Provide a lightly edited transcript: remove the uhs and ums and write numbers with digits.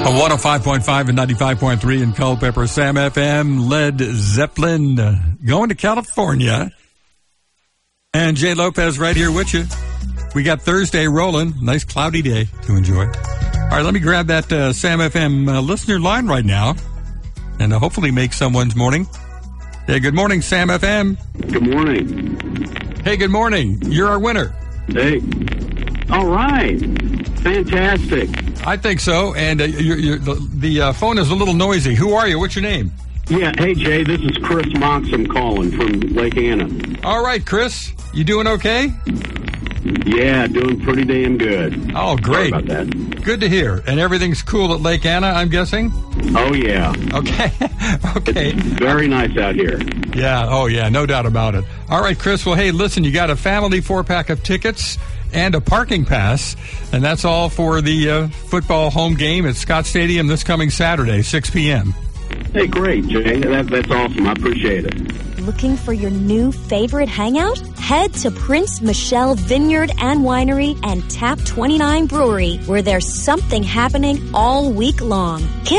105.5 and 95.3 in Culpeper. Sam FM, Led Zeppelin, going to California. And Jay Lopez right here with you. We got Thursday rolling. Nice cloudy day to enjoy. All right, let me grab that Sam FM listener line right now and hopefully make someone's morning. Hey, good morning, Sam FM. Good morning. Hey, good morning. You're our winner. Hey. All right. Fantastic. I think so. And the phone is a little noisy. Who are you? What's your name? Yeah. Hey, Jay. This is Chris Moxham calling from Lake Anna. All right, Chris. You doing okay? Yeah, doing pretty damn good. Oh, great. Sorry about that. Good to hear. And everything's cool at Lake Anna, I'm guessing? Oh, yeah. Okay. Okay. It's very nice out here. Yeah. Oh, yeah. No doubt about it. All right, Chris. Well, hey, listen, you got a family 4-pack of tickets and a parking pass, and that's all for the football home game at Scott Stadium this coming Saturday, 6 p.m. Hey, great, Jay. That's awesome. I appreciate it. Looking for your new favorite hangout? Head to Prince Michelle Vineyard and Winery and Tap 29 Brewery, where there's something happening all week long.